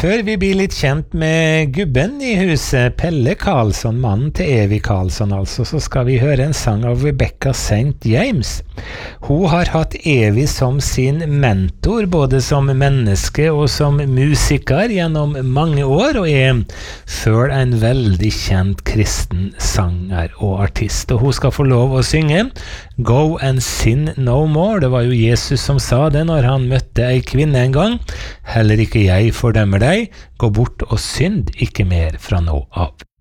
Før vi blir litt kjent med gubben I huset, Pelle Karlsson, mannen til Evy Karlsson altså, så skal vi høre en sang av Rebecca St. James. Hun har hatt Evy som sin mentor, både som menneske og som musiker gjennom mange år, og selv en veldig kjent kristen sanger og artist. Og hun skal få lov å synge Go and Sin No More. Det var jo Jesus som sa det når han møtte ei kvinne en gang. Heller ikke jeg fordømmer deg, gå bort og synd ikke mer fra nå av.